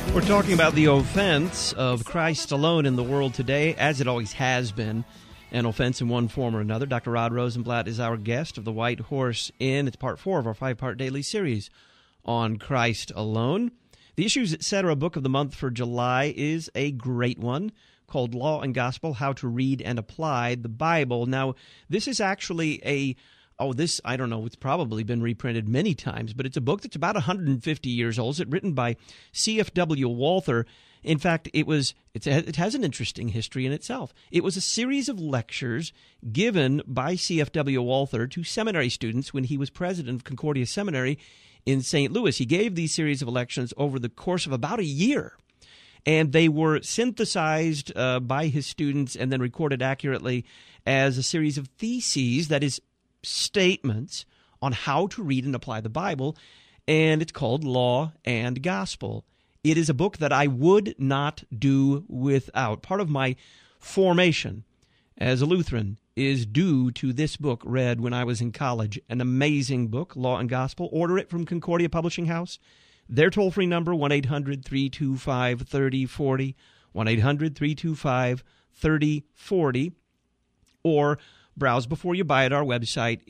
We're talking about the offense of Christ alone in the world today, as it always has been, an offense in one form or another. Dr. Rod Rosenblatt is our guest of the White Horse Inn. It's part 4 of our 5-part daily series on Christ alone. The Issues Etc. book of the month for July is a great one called Law and Gospel, How to Read and Apply the Bible. Now, this is actually I don't know, it's probably been reprinted many times, but it's a book that's about 150 years old. It's written by C.F.W. Walther. In fact, it has an interesting history in itself. It was a series of lectures given by C.F.W. Walther to seminary students when he was president of Concordia Seminary in St. Louis. He gave these series of lections over the course of about a year, and they were synthesized by his students and then recorded accurately as a series of theses, that is, statements on how to read and apply the Bible, and it's called Law and Gospel. It is a book that I would not do without. Part of my formation as a Lutheran is due to this book read when I was in college. An amazing book, Law and Gospel. Order it from Concordia Publishing House. Their toll-free number, 1-800-325-3040, 1-800-325-3040, or browse before you buy at our website,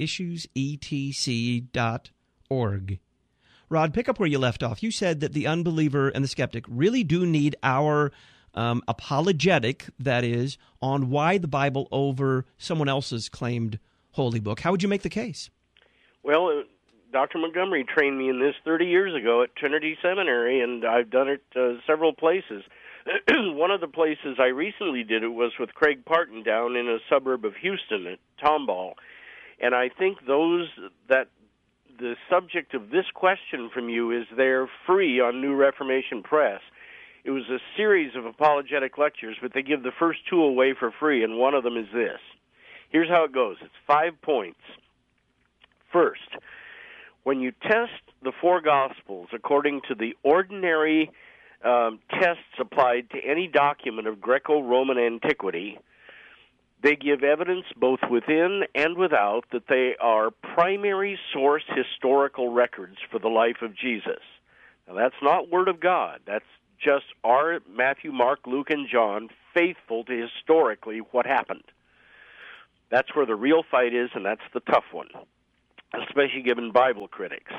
issuesetc.org. Rod, pick up where you left off. You said that the unbeliever and the skeptic really do need our apologetic, that is, on why the Bible over someone else's claimed holy book. How would you make the case? Well, Dr. Montgomery trained me in this 30 years ago at Trinity Seminary, and I've done it several places. One of the places I recently did it was with Craig Parton down in a suburb of Houston at Tomball. And I think that the subject of this question from you is there free on New Reformation Press. It was a series of apologetic lectures, but they give the first 2 away for free, and one of them is this. Here's how it goes. It's 5 points. First, when you test the 4 Gospels according to the ordinary tests applied to any document of Greco-Roman antiquity, they give evidence both within and without that they are primary source historical records for the life of Jesus. Now, that's not Word of God. That's just our Matthew, Mark, Luke, and John faithful to historically what happened. That's where the real fight is, and that's the tough one, especially given Bible critics.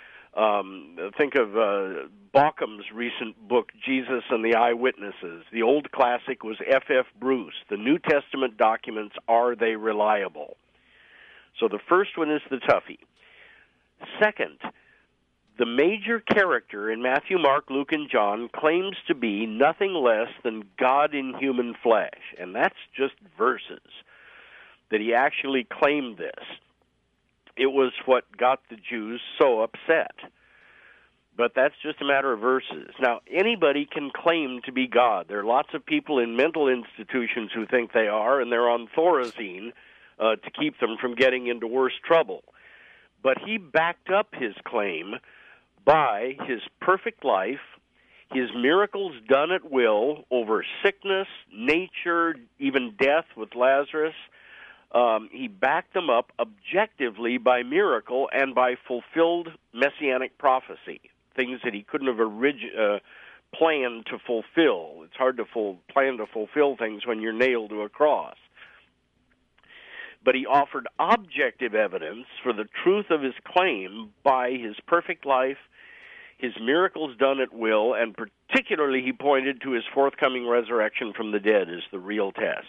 Think of Baucham's recent book, Jesus and the Eyewitnesses. The old classic was F.F. Bruce. The New Testament documents, are they reliable? So the first one is the toughie. Second, the major character in Matthew, Mark, Luke, and John claims to be nothing less than God in human flesh. And that's just verses that he actually claimed this. It was what got the Jews so upset. But that's just a matter of verses. Now, anybody can claim to be God. There are lots of people in mental institutions who think they are, and they're on Thorazine to keep them from getting into worse trouble. But he backed up his claim by his perfect life, his miracles done at will over sickness, nature, even death with Lazarus. He backed them up objectively by miracle and by fulfilled messianic prophecy, things that he couldn't have planned to fulfill. It's hard to plan to fulfill things when you're nailed to a cross. But he offered objective evidence for the truth of his claim by his perfect life, his miracles done at will, and particularly he pointed to his forthcoming resurrection from the dead as the real test.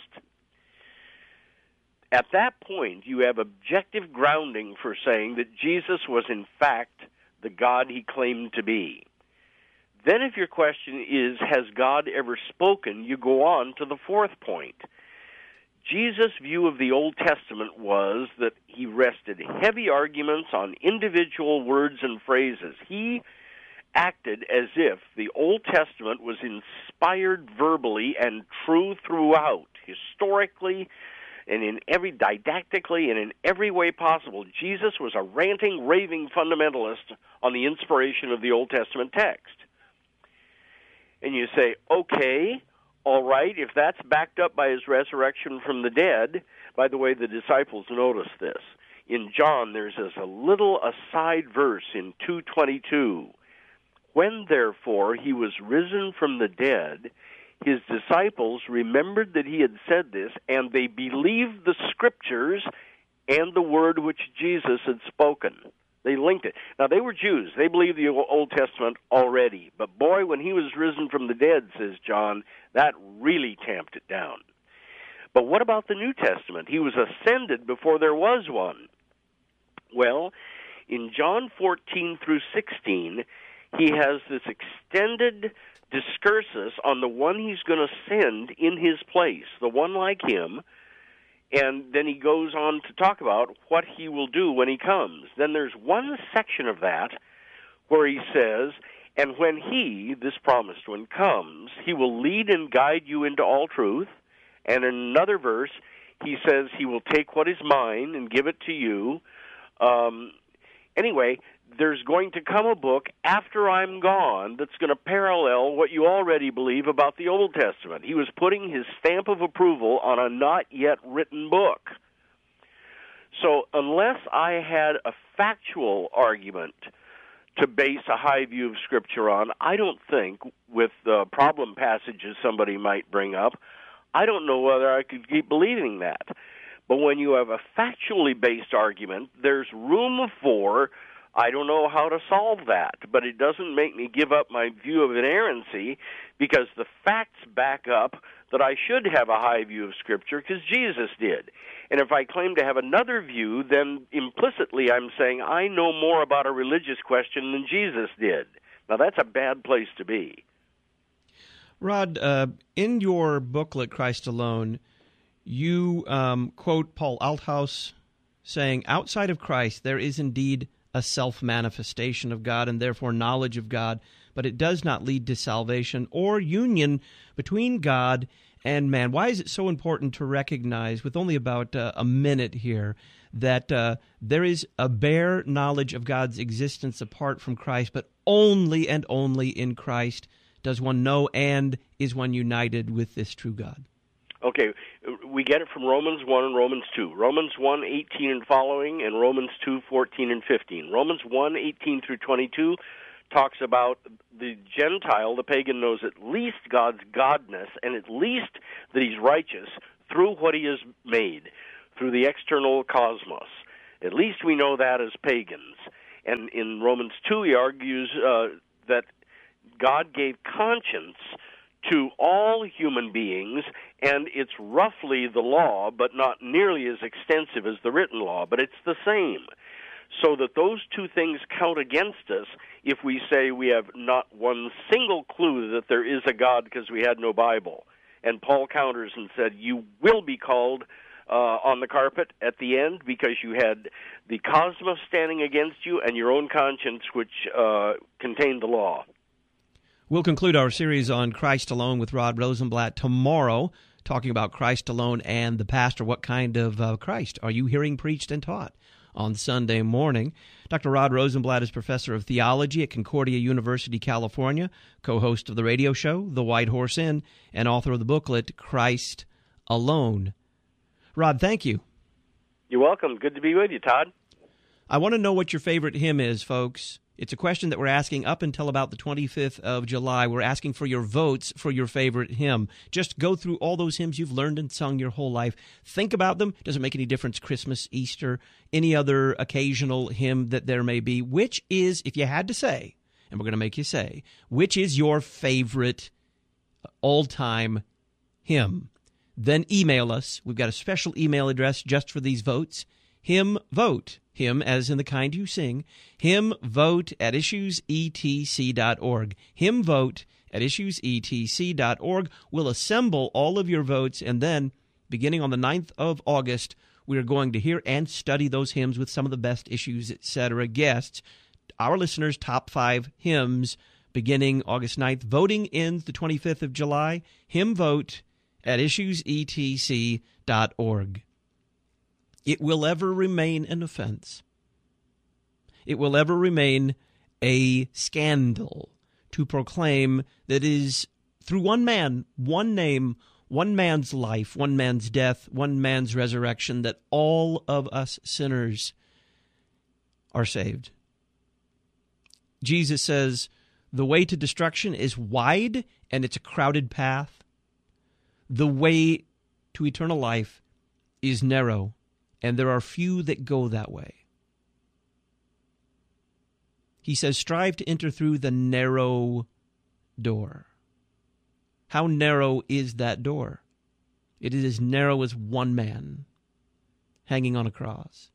At that point, you have objective grounding for saying that Jesus was in fact the God he claimed to be. Then if your question is, has God ever spoken, you go on to the 4th point. Jesus' view of the Old Testament was that he rested heavy arguments on individual words and phrases. He acted as if the Old Testament was inspired verbally and true throughout, historically, and didactically and in every way possible. Jesus was a ranting, raving fundamentalist on the inspiration of the Old Testament text. And you say, okay, all right, if that's backed up by his resurrection from the dead. By the way, the disciples noticed this. In John, there's a little aside verse in 2:22 When, therefore, he was risen from the dead, his disciples remembered that he had said this, and they believed the Scriptures and the word which Jesus had spoken. They linked it. Now, they were Jews. They believed the Old Testament already. But boy, when he was risen from the dead, says John, that really tamped it down. But what about the New Testament? He was ascended before there was one. Well, in John 14 through 16, he has this extended discursus on the one he's going to send in his place, the one like him, and then he goes on to talk about what he will do when he comes. Then there's one section of that where he says, and when he, this promised one, comes, he will lead and guide you into all truth. And in another verse, he says he will take what is mine and give it to you. Anyway, there's going to come a book after I'm gone that's going to parallel what you already believe about the Old Testament. He was putting his stamp of approval on a not yet written book. So unless I had a factual argument to base a high view of Scripture on, I don't think, with the problem passages somebody might bring up, I don't know whether I could keep believing that. But when you have a factually based argument, there's room for, I don't know how to solve that, but it doesn't make me give up my view of inerrancy, because the facts back up that I should have a high view of Scripture, because Jesus did. And if I claim to have another view, then implicitly I'm saying I know more about a religious question than Jesus did. Now, that's a bad place to be. Rod, in your booklet, Christ Alone, you quote Paul Althaus saying, outside of Christ, there is indeed a self-manifestation of God and therefore knowledge of God, but it does not lead to salvation or union between God and man. Why is it so important to recognize, with only about a minute here, that there is a bare knowledge of God's existence apart from Christ, but only and only in Christ does one know and is one united with this true God? Okay, we get it from Romans 1 and Romans 2. Romans 1, 18 and following, and Romans 2, 14 and 15. Romans 1, 18 through 22 talks about the Gentile, the pagan, knows at least God's godness, and at least that he's righteous through what he has made, through the external cosmos. At least we know that as pagans. And in Romans 2, he argues that God gave conscience to all human beings, and it's roughly the law, but not nearly as extensive as the written law, but it's the same. So that those two things count against us if we say we have not one single clue that there is a God because we had no Bible. And Paul counters and said, you will be called on the carpet at the end because you had the cosmos standing against you and your own conscience, which contained the law. We'll conclude our series on Christ Alone with Rod Rosenblatt tomorrow, talking about Christ alone and the pastor. What kind of Christ are you hearing preached and taught on Sunday morning? Dr. Rod Rosenblatt is professor of theology at Concordia University, California, co-host of the radio show, The White Horse Inn, and author of the booklet, Christ Alone. Rod, thank you. You're welcome. Good to be with you, Todd. I want to know what your favorite hymn is, folks. It's a question that we're asking up until about the 25th of July. We're asking for your votes for your favorite hymn. Just go through all those hymns you've learned and sung your whole life. Think about them. Doesn't make any difference, Christmas, Easter, any other occasional hymn that there may be. Which is, if you had to say, and we're going to make you say, which is your favorite all-time hymn? Then email us. We've got a special email address just for these votes. Hymn vote. Hymn as in the kind you sing. Hymn vote at issuesetc.org. Hymn vote at issuesetc.org. We'll assemble all of your votes, and then, beginning on the 9th of August, we are going to hear and study those hymns with some of the best Issues, etc. guests. Our listeners' top 5 hymns beginning August 9th. Voting ends the 25th of July. Hymn vote at issuesetc.org. It will ever remain an offense. It will ever remain a scandal to proclaim that is through one man, one name, one man's life, one man's death, one man's resurrection, that all of us sinners are saved. Jesus says, The way to destruction is wide, and it's a crowded path. The way to eternal life is narrow, and there are few that go that way. He says, strive to enter through the narrow door. How narrow is that door? It is as narrow as one man hanging on a cross.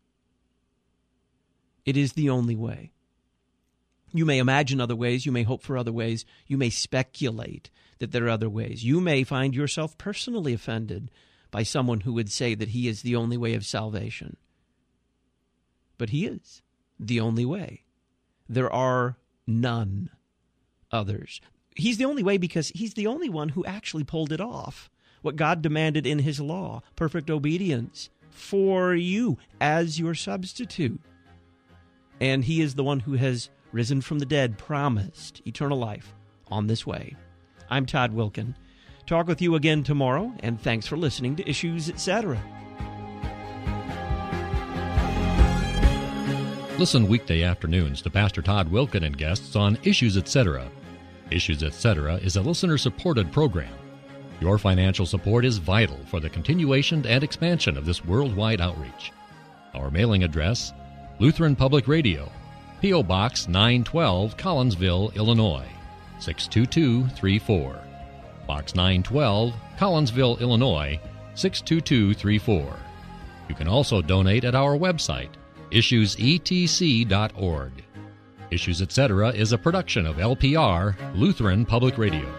It is the only way. You may imagine other ways. You may hope for other ways. You may speculate that there are other ways. You may find yourself personally offended by someone who would say that he is the only way of salvation. But he is the only way. There are none others. He's the only way because he's the only one who actually pulled it off. What God demanded in his law, perfect obedience for you as your substitute. And he is the one who has risen from the dead, promised eternal life on this way. I'm Todd Wilken. Talk with you again tomorrow, and thanks for listening to Issues Etc. Listen weekday afternoons to Pastor Todd Wilken and guests on Issues Etc. Issues Etc. is a listener-supported program. Your financial support is vital for the continuation and expansion of this worldwide outreach. Our mailing address, Lutheran Public Radio, P.O. Box 912, Collinsville, Illinois, 62234. Box 912, Collinsville, Illinois, 62234. You can also donate at our website, issuesetc.org. Issues Etc. is a production of LPR, Lutheran Public Radio.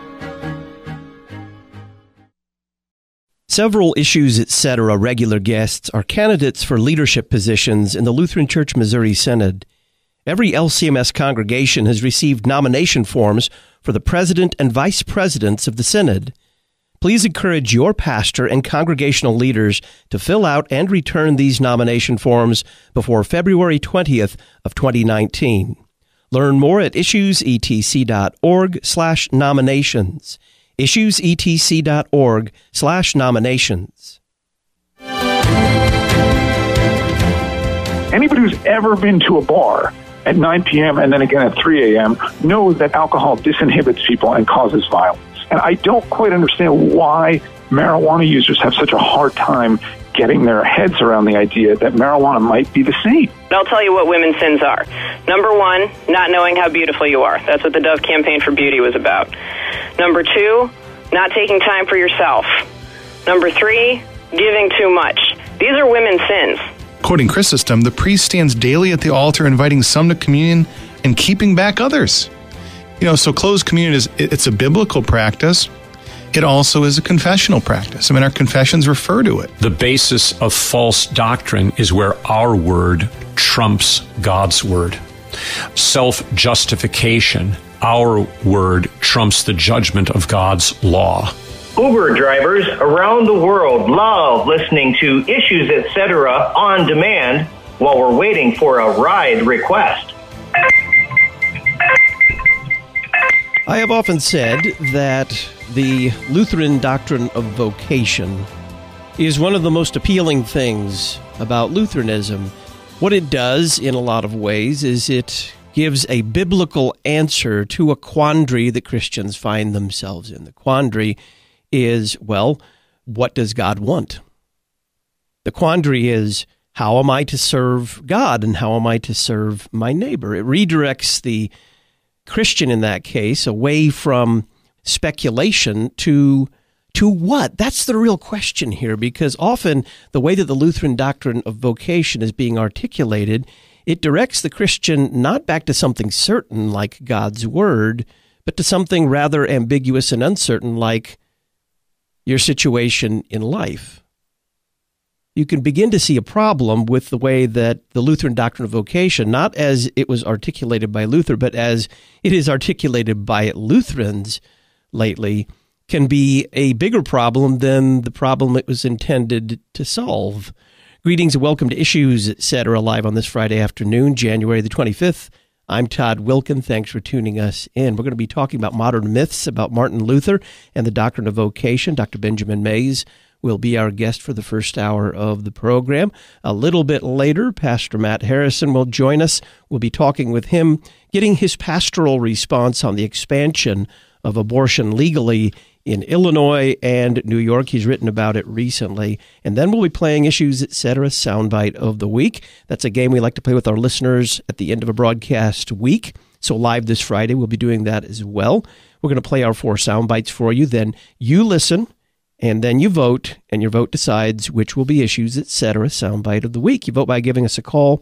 Several Issues Etc. regular guests are candidates for leadership positions in the Lutheran Church Missouri Synod. Every LCMS congregation has received nomination forms for the president and vice presidents of the Synod. Please encourage your pastor and congregational leaders to fill out and return these nomination forms before February 20th of 2019. Learn more at issuesetc.org/nominations. issuesetc.org/nominations. Anybody who's ever been to a bar at 9 p.m. and then again at 3 a.m. knows that alcohol disinhibits people and causes violence. And I don't quite understand why marijuana users have such a hard time getting their heads around the idea that marijuana might be the same. I'll tell you what women's sins are. Number one, not knowing how beautiful you are. That's what the Dove Campaign for Beauty was about. Number two, not taking time for yourself. Number three, giving too much. These are women's sins. Quoting Chrysostom, the priest stands daily at the altar inviting some to communion and keeping back others. So closed communion it's a biblical practice. It also is a confessional practice. Our confessions refer to it. The basis of false doctrine is where our word trumps God's word. Self-justification, our word trumps the judgment of God's law. Uber drivers around the world love listening to Issues Etc. on demand while we're waiting for a ride request. I have often said that the Lutheran doctrine of vocation is one of the most appealing things about Lutheranism. What it does in a lot of ways is it gives a biblical answer to a quandary that Christians find themselves in. The quandary is, well, what does God want? The quandary is, how am I to serve God and how am I to serve my neighbor? It redirects the Christian in that case away from speculation to what? That's the real question here, because often the way that the Lutheran doctrine of vocation is being articulated, it directs the Christian not back to something certain like God's word, but to something rather ambiguous and uncertain like your situation in life. You can begin to see a problem with the way that the Lutheran doctrine of vocation, not as it was articulated by Luther, but as it is articulated by Lutherans lately, can be a bigger problem than the problem it was intended to solve. Greetings and welcome to Issues Etc. live on this Friday afternoon, January the 25th. I'm Todd Wilken. Thanks for tuning us in. We're going to be talking about modern myths about Martin Luther and the doctrine of vocation. Dr. Benjamin Mays will be our guest for the first hour of the program. A little bit later, Pastor Matt Harrison will join us. We'll be talking with him, getting his pastoral response on the expansion of abortion legally in Illinois and New York. He's written about it recently. And then we'll be playing Issues, Etc. Soundbite of the Week. That's a game we like to play with our listeners at the end of a broadcast week. So live this Friday, we'll be doing that as well. We're going to play our 4 sound bites for you. Then you listen, and then you vote, and your vote decides which will be Issues, Etc. Soundbite of the Week. You vote by giving us a call,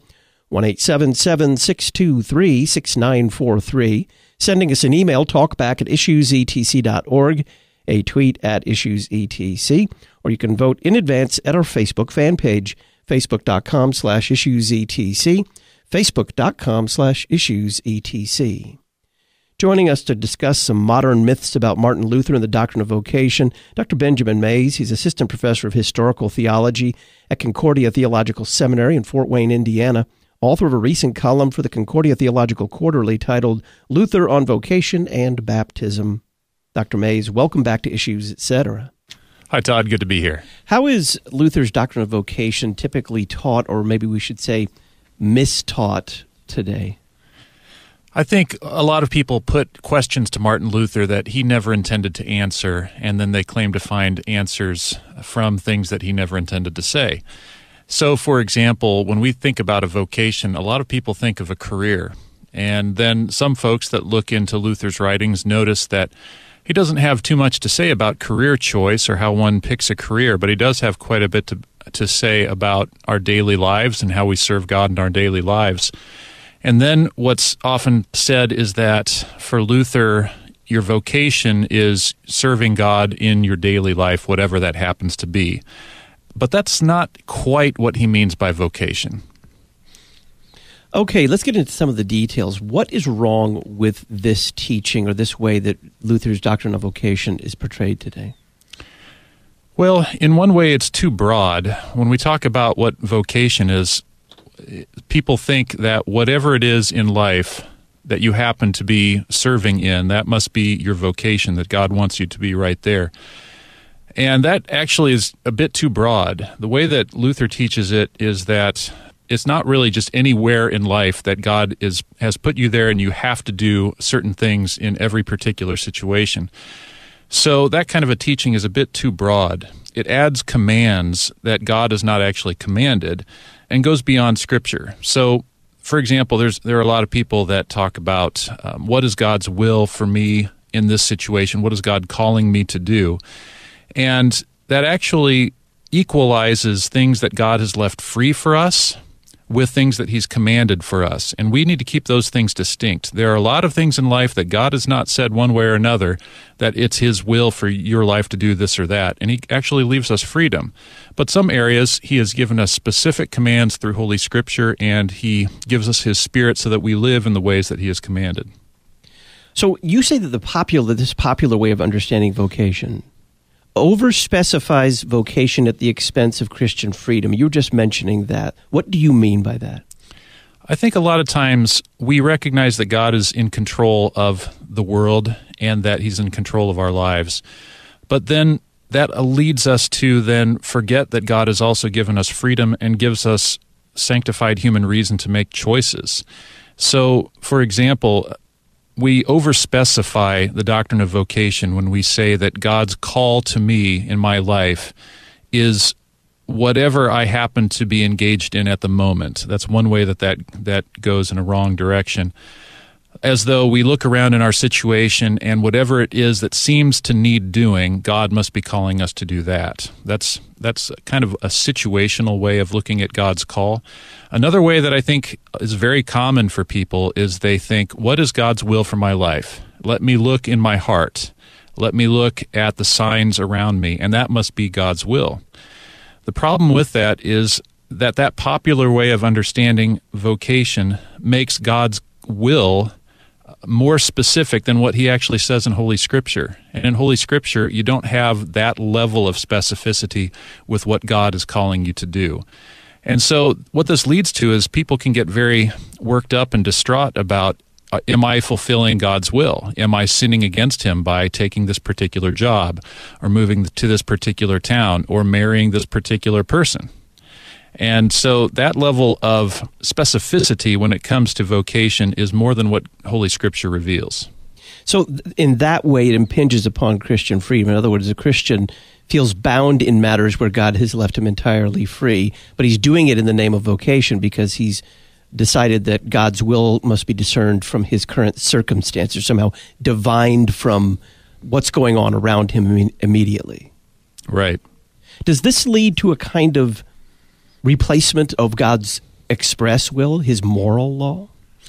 1-877-623-6943, sending us an email, talkback@issuesetc.org, a tweet at IssuesETC, or you can vote in advance at our Facebook fan page, facebook.com/IssuesETC, facebook.com/IssuesETC. Joining us to discuss some modern myths about Martin Luther and the doctrine of vocation, Dr. Benjamin Mays. He's assistant professor of historical theology at Concordia Theological Seminary in Fort Wayne, Indiana, author of a recent column for the Concordia Theological Quarterly titled Luther on Vocation and Baptism. Dr. Mays, welcome back to Issues, Etc. Hi, Todd. Good to be here. How is Luther's doctrine of vocation typically taught, or maybe we should say mistaught today? I think a lot of people put questions to Martin Luther that he never intended to answer, and then they claim to find answers from things that he never intended to say. So, for example, when we think about a vocation, a lot of people think of a career. And then some folks that look into Luther's writings notice that he doesn't have too much to say about career choice or how one picks a career, but he does have quite a bit to say about our daily lives and how we serve God in our daily lives. And then what's often said is that for Luther, your vocation is serving God in your daily life, whatever that happens to be. But that's not quite what he means by vocation. Okay, let's get into some of the details. What is wrong with this teaching or this way that Luther's doctrine of vocation is portrayed today? Well, in one way, it's too broad. When we talk about what vocation is, people think that whatever it is in life that you happen to be serving in, that must be your vocation, that God wants you to be right there. And that actually is a bit too broad. The way that Luther teaches it is that it's not really just anywhere in life that God has put you there and you have to do certain things in every particular situation. So that kind of a teaching is a bit too broad. It adds commands that God has not actually commanded and goes beyond Scripture. So, for example, there are a lot of people that talk about what is God's will for me in this situation? What is God calling me to do? And that actually equalizes things that God has left free for us with things that he's commanded for us. And we need to keep those things distinct. There are a lot of things in life that God has not said one way or another that it's his will for your life to do this or that. And he actually leaves us freedom. But some areas he has given us specific commands through Holy Scripture, and he gives us his Spirit so that we live in the ways that he has commanded. So you say that this popular way of understanding vocation over-specifies vocation at the expense of Christian freedom. You were just mentioning that. What do you mean by that? I think a lot of times we recognize that God is in control of the world and that he's in control of our lives. But then that leads us to then forget that God has also given us freedom and gives us sanctified human reason to make choices. So, for example, we overspecify the doctrine of vocation when we say that God's call to me in my life is whatever I happen to be engaged in at the moment. That's one way that goes in a wrong direction. As though we look around in our situation and whatever it is that seems to need doing, God must be calling us to do that. That's kind of a situational way of looking at God's call. Another way that I think is very common for people is they think, what is God's will for my life? Let me look in my heart. Let me look at the signs around me, and that must be God's will. The problem with that is that popular way of understanding vocation makes God's will more specific than what he actually says in Holy Scripture. And in Holy Scripture, you don't have that level of specificity with what God is calling you to do. And so what this leads to is people can get very worked up and distraught about, am I fulfilling God's will? Am I sinning against Him by taking this particular job, or moving to this particular town, or marrying this particular person? And so that level of specificity when it comes to vocation is more than what Holy Scripture reveals. So in that way, it impinges upon Christian freedom. In other words, a Christian feels bound in matters where God has left him entirely free, but he's doing it in the name of vocation because he's decided that God's will must be discerned from his current circumstances, somehow divined from what's going on around him immediately. Right. Does this lead to a kind of replacement of God's express will, his moral law?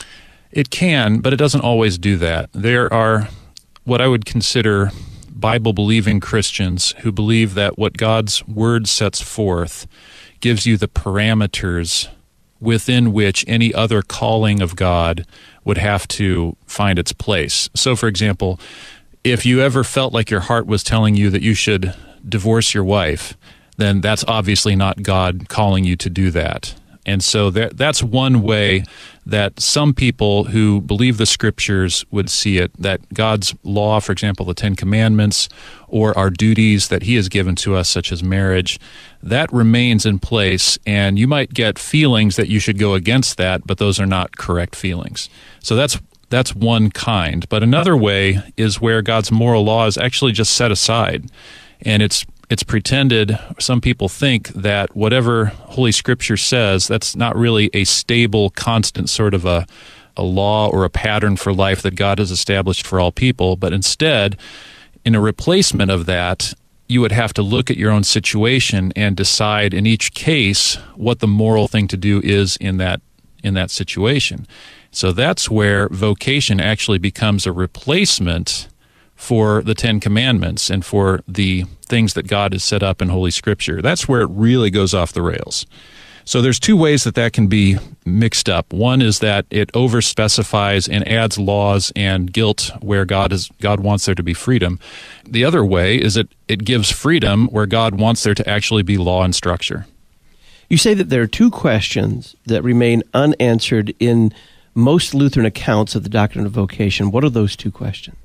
It can, but it doesn't always do that. There are what I would consider Bible-believing Christians who believe that what God's Word sets forth gives you the parameters within which any other calling of God would have to find its place. So, for example, if you ever felt like your heart was telling you that you should divorce your wife, then that's obviously not God calling you to do that. And so that's one way that some people who believe the Scriptures would see it, that God's law, for example, the Ten Commandments, or our duties that He has given to us, such as marriage, that remains in place, and you might get feelings that you should go against that, but those are not correct feelings. So that's one kind. But another way is where God's moral law is actually just set aside, and it's pretended, some people think that whatever Holy Scripture says, that's not really a stable, constant sort of a law or a pattern for life that God has established for all people, but instead, in a replacement of that, you would have to look at your own situation and decide in each case what the moral thing to do is in that situation. So that's where vocation actually becomes a replacement for the Ten Commandments and for the things that God has set up in Holy Scripture. That's where it really goes off the rails. So there's two ways that can be mixed up. One is that it overspecifies and adds laws and guilt where God wants there to be freedom. The other way is it gives freedom where God wants there to actually be law and structure. You say that there are two questions that remain unanswered in most Lutheran accounts of the doctrine of vocation. What are those two questions?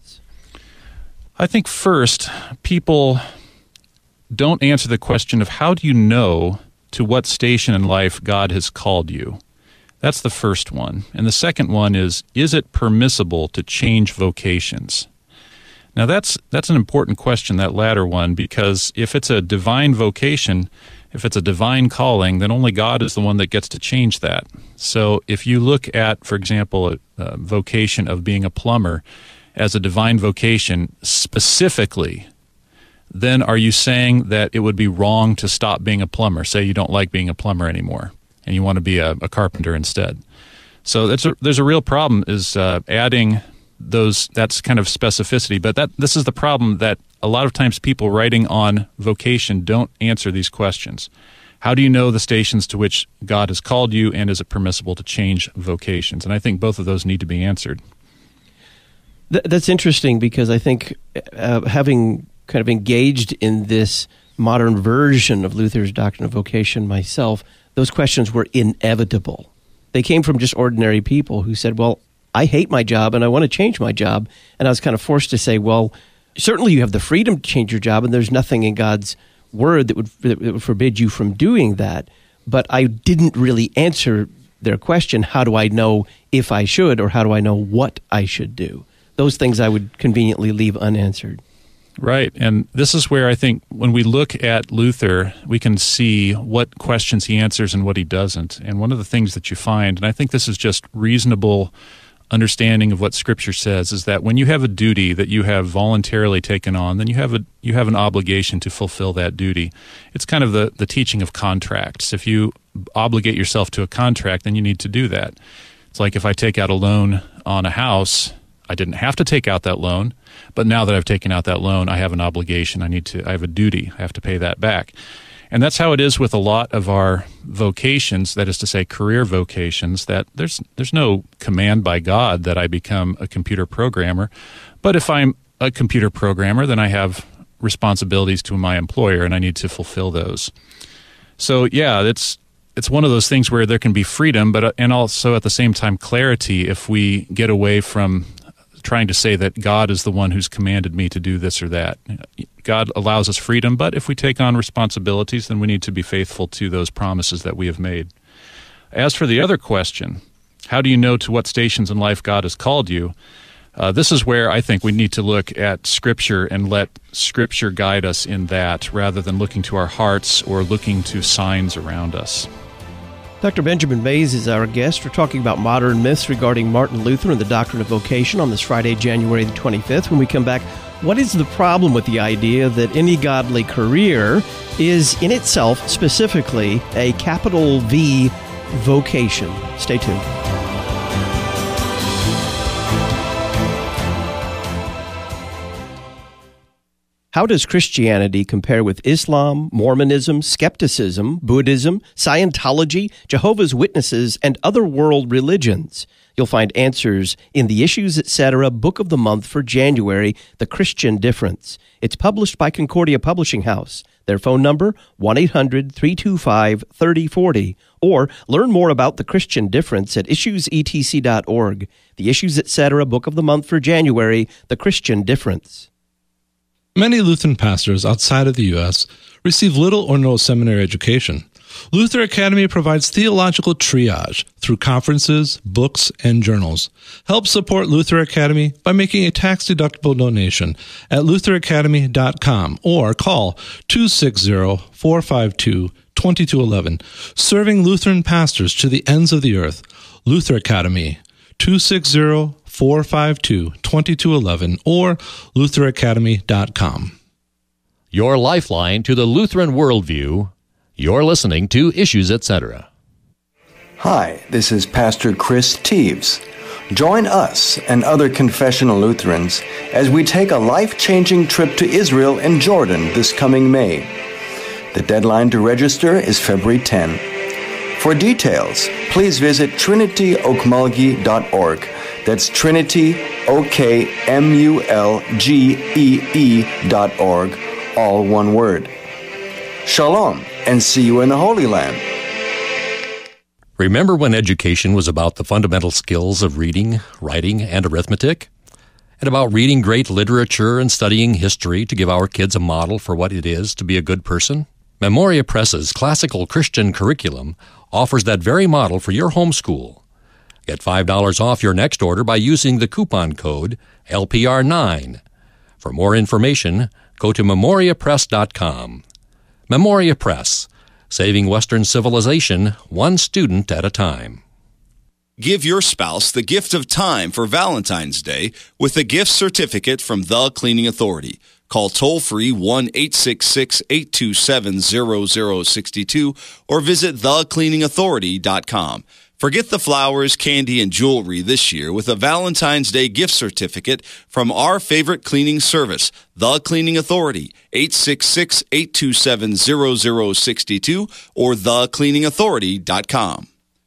I think first, people don't answer the question of how do you know to what station in life God has called you? That's the first one. And the second one is it permissible to change vocations? Now that's an important question, that latter one, because if it's a divine vocation, if it's a divine calling, then only God is the one that gets to change that. So if you look at, for example, a vocation of being a plumber as a divine vocation specifically, then are you saying that it would be wrong to stop being a plumber? Say you don't like being a plumber anymore and you want to be a carpenter instead. So there's a real problem is adding that's kind of specificity. But this is the problem, that a lot of times people writing on vocation don't answer these questions. How do you know the stations to which God has called you, and is it permissible to change vocations? And I think both of those need to be answered. That's interesting, because I think having kind of engaged in this modern version of Luther's doctrine of vocation myself, those questions were inevitable. They came from just ordinary people who said, well, I hate my job and I want to change my job. And I was kind of forced to say, well, certainly you have the freedom to change your job, and there's nothing in God's Word that would forbid you from doing that. But I didn't really answer their question, how do I know if I should, or how do I know what I should do? Those things I would conveniently leave unanswered. Right, and this is where I think when we look at Luther, we can see what questions he answers and what he doesn't. And one of the things that you find, and I think this is just reasonable understanding of what Scripture says, is that when you have a duty that you have voluntarily taken on, then you have an obligation to fulfill that duty. It's kind of the teaching of contracts. If you obligate yourself to a contract, then you need to do that. It's like if I take out a loan on a house, I didn't have to take out that loan, but now that I've taken out that loan, I have an obligation. I have a duty. I have to pay that back. And that's how it is with a lot of our vocations, that is to say career vocations, that there's no command by God that I become a computer programmer. But if I'm a computer programmer, then I have responsibilities to my employer, and I need to fulfill those. So yeah, it's it's one of those things where there can be freedom, and also at the same time clarity if we get away from trying to say that God is the one who's commanded me to do this or that. God allows us freedom, but if we take on responsibilities, then we need to be faithful to those promises that we have made. As for the other question, how do you know to what stations in life God has called you? This is where I think we need to look at Scripture and let Scripture guide us in that, rather than looking to our hearts or looking to signs around us. Dr. Benjamin Mays is our guest. We're talking about modern myths regarding Martin Luther and the doctrine of vocation on this Friday, January the 25th. When we come back, what is the problem with the idea that any godly career is in itself specifically a capital V vocation? Stay tuned. How does Christianity compare with Islam, Mormonism, skepticism, Buddhism, Scientology, Jehovah's Witnesses, and other world religions? You'll find answers in the Issues Etc. Book of the Month for January, The Christian Difference. It's published by Concordia Publishing House. Their phone number, 1-800-325-3040. Or learn more about The Christian Difference at issuesetc.org. The Issues Etc. Book of the Month for January, The Christian Difference. Many Lutheran pastors outside of the U.S. receive little or no seminary education. Luther Academy provides theological triage through conferences, books, and journals. Help support Luther Academy by making a tax-deductible donation at lutheracademy.com or call 260-452-2211. Serving Lutheran pastors to the ends of the earth. Luther Academy, 260-452-2211 or lutheracademy.com. Your lifeline to the Lutheran worldview. You're listening to Issues Etc. Hi, this is Pastor Chris Teves. Join us and other confessional Lutherans as we take a life-changing trip to Israel and Jordan this coming May. The deadline to register is February 10. For details, please visit trinityokmulgee.org. That's trinityokmulgee.org, all one word. Shalom, and see you in the Holy Land. Remember when education was about the fundamental skills of reading, writing, and arithmetic? And about reading great literature and studying history to give our kids a model for what it is to be a good person? Memoria Press's classical Christian curriculum offers that very model for your homeschool. Get $5 off your next order by using the coupon code LPR9. For more information, go to memoriapress.com. Memoria Press, saving Western civilization one student at a time. Give your spouse the gift of time for Valentine's Day with a gift certificate from The Cleaning Authority. Call toll-free 1-866-827-0062 or visit thecleaningauthority.com. Forget the flowers, candy, and jewelry this year with a Valentine's Day gift certificate from our favorite cleaning service, The Cleaning Authority, 866-827-0062 or thecleaningauthority.com.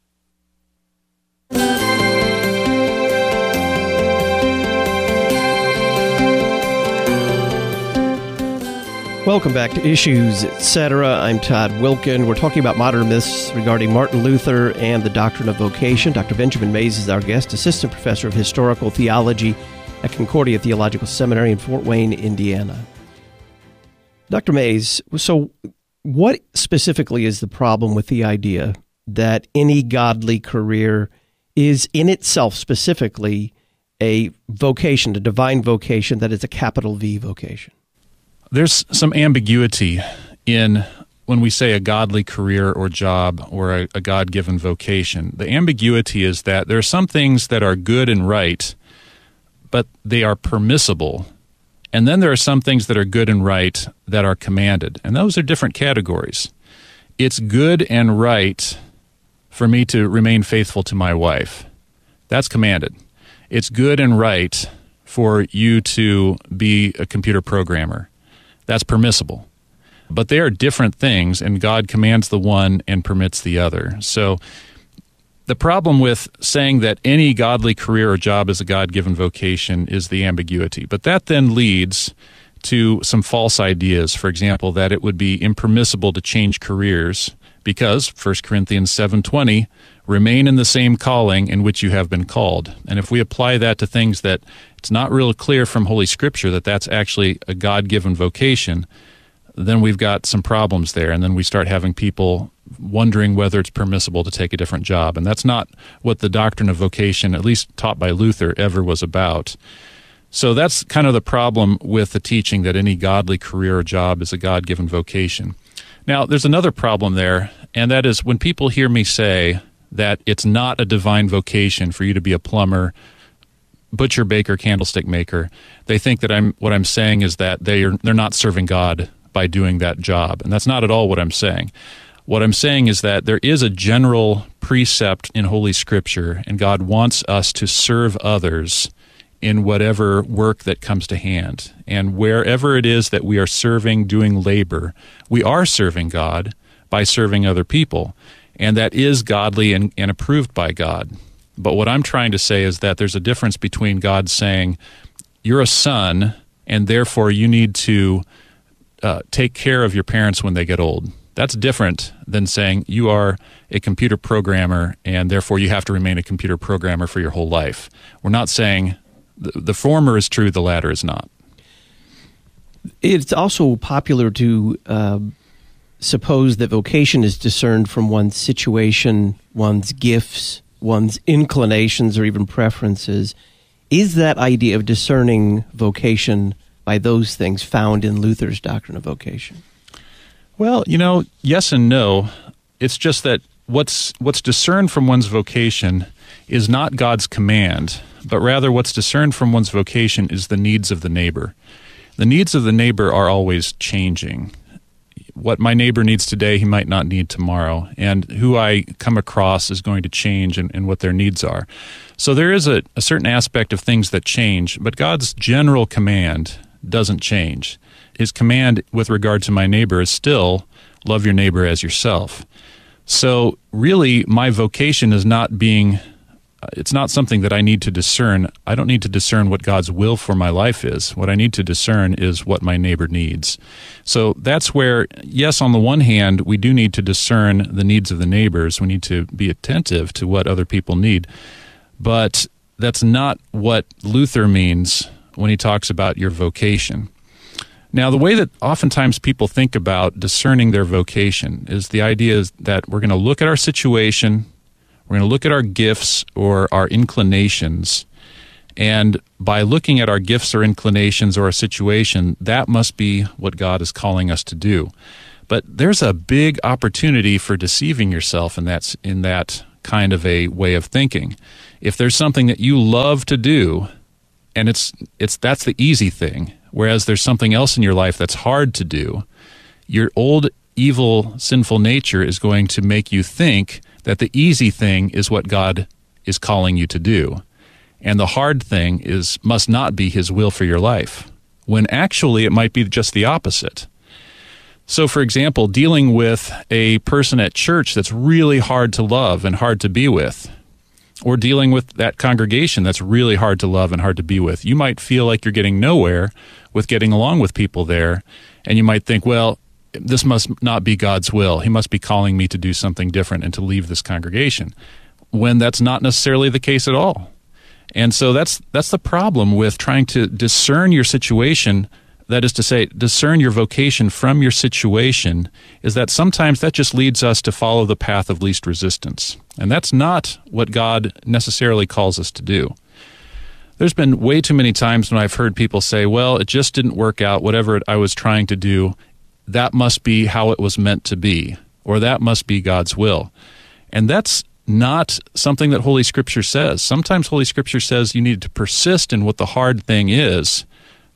Welcome back to Issues Etc. I'm Todd Wilkin. We're talking about modern myths regarding Martin Luther and the doctrine of vocation. Dr. Benjamin Mays is our guest, assistant professor of historical theology at Concordia Theological Seminary in Fort Wayne, Indiana. Dr. Mays, so what specifically is the problem with the idea that any godly career is in itself specifically a vocation, a divine vocation that is a capital V vocation? There's some ambiguity in when we say a godly career or job or a God-given vocation. The ambiguity is that there are some things that are good and right, but they are permissible. And then there are some things that are good and right that are commanded. And those are different categories. It's good and right for me to remain faithful to my wife. That's commanded. It's good and right for you to be a computer programmer. That's permissible. But they are different things, and God commands the one and permits the other. So the problem with saying that any godly career or job is a God-given vocation is the ambiguity. But that then leads to some false ideas. For example, that it would be impermissible to change careers because 1 Corinthians 7:20, remain in the same calling in which you have been called. And if we apply that to things that it's not real clear from Holy Scripture that that's actually a God-given vocation, then we've got some problems there, and then we start having people wondering whether it's permissible to take a different job. And that's not what the doctrine of vocation, at least taught by Luther, ever was about. So that's kind of the problem with the teaching that any godly career or job is a God-given vocation. Now, there's another problem there, and that is when people hear me say that it's not a divine vocation for you to be a plumber, butcher, baker, candlestick maker, they think that what I'm saying is that they're not serving God by doing that job. And that's not at all what I'm saying. What I'm saying is that there is a general precept in Holy Scripture, and God wants us to serve others in whatever work that comes to hand. And wherever it is that we are serving, doing labor, we are serving God by serving other people. And that is godly and approved by God. But what I'm trying to say is that there's a difference between God saying, you're a son, and therefore you need to take care of your parents when they get old. That's different than saying you are a computer programmer, and therefore you have to remain a computer programmer for your whole life. We're not saying the former is true, the latter is not. It's also popular to suppose that vocation is discerned from one's situation, one's gifts, one's inclinations, or even preferences. Is that idea of discerning vocation by those things found in Luther's doctrine of vocation? Well, yes and no. It's just that what's discerned from one's vocation is not God's command, but rather what's discerned from one's vocation is the needs of the neighbor. The needs of the neighbor are always changing. What my neighbor needs today, he might not need tomorrow, and who I come across is going to change in what their needs are. So there is a certain aspect of things that change, but God's general command doesn't change. His command with regard to my neighbor is still, love your neighbor as yourself. So really, my vocation is it's not something that I need to discern. I don't need to discern what God's will for my life is. What I need to discern is what my neighbor needs. So that's where, yes, on the one hand, we do need to discern the needs of the neighbors. We need to be attentive to what other people need. But that's not what Luther means when he talks about your vocation. Now, the way that oftentimes people think about discerning their vocation is the idea is that we're going to look at our situation, we're going to look at our gifts or our inclinations, and by looking at our gifts or inclinations or a situation, that must be what God is calling us to do. But there's a big opportunity for deceiving yourself in that kind of a way of thinking. If there's something that you love to do, and that's the easy thing, whereas there's something else in your life that's hard to do, your old, evil, sinful nature is going to make you think that the easy thing is what God is calling you to do, and the hard thing must not be His will for your life, when actually it might be just the opposite. So, for example, dealing with a person at church that's really hard to love and hard to be with, or dealing with that congregation that's really hard to love and hard to be with, you might feel like you're getting nowhere with getting along with people there, and you might think, well, this must not be God's will. He must be calling me to do something different and to leave this congregation, when that's not necessarily the case at all. And so that's the problem with trying to discern your situation. That is to say, discern your vocation from your situation, is that sometimes that just leads us to follow the path of least resistance. And that's not what God necessarily calls us to do. There's been way too many times when I've heard people say, well, it just didn't work out, whatever I was trying to do, that must be how it was meant to be, or that must be God's will. And that's not something that Holy Scripture says. Sometimes Holy Scripture says you need to persist in what the hard thing is,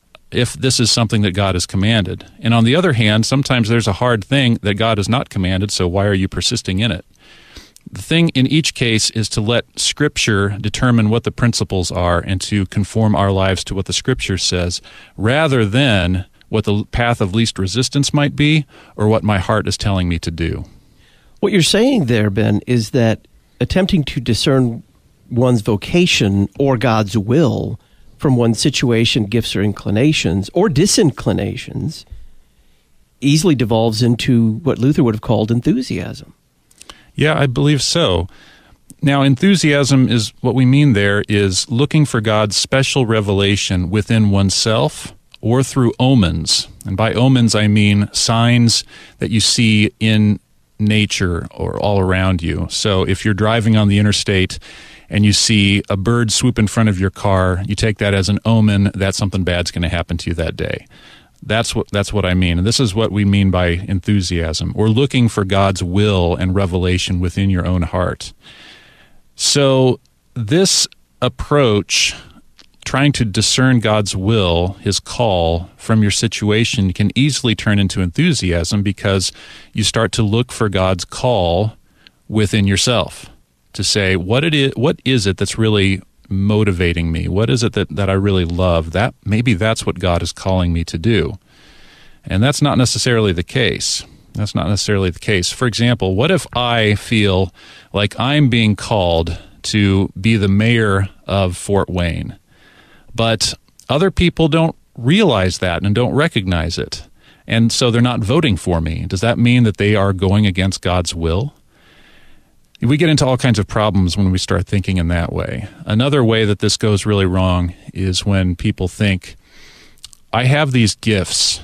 if this is something that God has commanded. And on the other hand, sometimes there's a hard thing that God has not commanded, so why are you persisting in it? The thing in each case is to let Scripture determine what the principles are and to conform our lives to what the Scripture says, rather than what the path of least resistance might be or what my heart is telling me to do. What you're saying there, Ben, is that attempting to discern one's vocation or God's will from one's situation, gifts, or inclinations, or disinclinations, easily devolves into what Luther would have called enthusiasm. Yeah, I believe so. Now, enthusiasm is what we mean there is looking for God's special revelation within oneself or through omens. And by omens, I mean signs that you see in nature or all around you. So if you're driving on the interstate and you see a bird swoop in front of your car, you take that as an omen that something bad's going to happen to you that day. That's what I mean. And this is what we mean by enthusiasm, or looking for God's will and revelation within your own heart. So this approach, trying to discern God's will, his call from your situation, can easily turn into enthusiasm because you start to look for God's call within yourself to say, what is it that's really motivating me? What is it that I really love? Maybe that's what God is calling me to do. And that's not necessarily the case. That's not necessarily the case. For example, what if I feel like I'm being called to be the mayor of Fort Wayne, but other people don't realize that and don't recognize it, and so they're not voting for me? Does that mean that they are going against God's will? We get into all kinds of problems when we start thinking in that way. Another way that this goes really wrong is when people think, I have these gifts,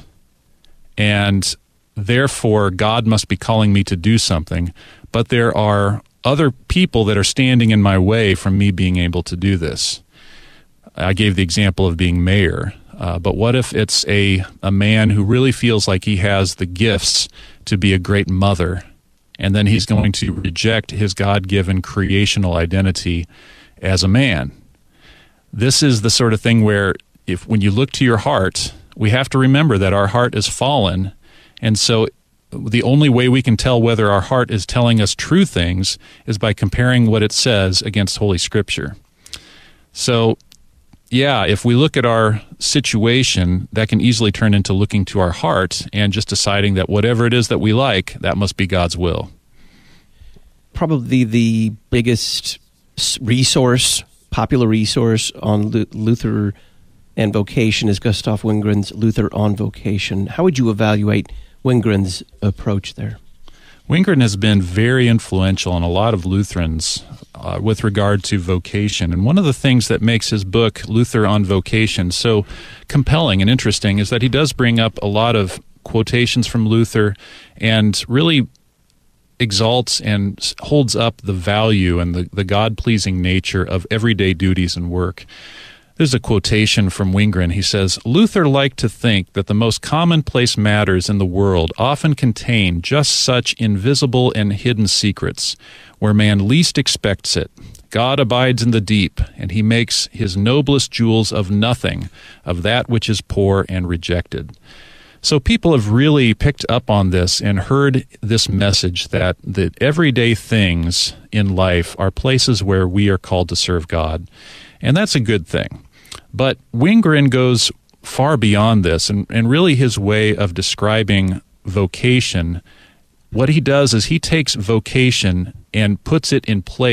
and therefore God must be calling me to do something, but there are other people that are standing in my way from me being able to do this. I gave the example of being mayor, but what if it's a man who really feels like he has the gifts to be a great mother, and then he's going to reject his God-given creational identity as a man? This is the sort of thing where when you look to your heart, we have to remember that our heart is fallen, and so the only way we can tell whether our heart is telling us true things is by comparing what it says against Holy Scripture. So, yeah, if we look at our situation, that can easily turn into looking to our heart and just deciding that whatever it is that we like, that must be God's will. Probably the biggest popular resource on Luther and vocation is Gustav Wingren's Luther on Vocation. How would you evaluate Wingren's approach there? Wingren has been very influential on a lot of Lutherans with regard to vocation. And one of the things that makes his book, Luther on Vocation, so compelling and interesting is that he does bring up a lot of quotations from Luther and really exalts and holds up the value and the God-pleasing nature of everyday duties and work. There's a quotation from Wingren. He says, Luther liked to think that the most commonplace matters in the world often contain just such invisible and hidden secrets, where man least expects it. God abides in the deep, and he makes his noblest jewels of nothing, of that which is poor and rejected. So people have really picked up on this and heard this message that the everyday things in life are places where we are called to serve God. And that's a good thing. But Wingren goes far beyond this, and really his way of describing vocation, what he does is he takes vocation and puts it in place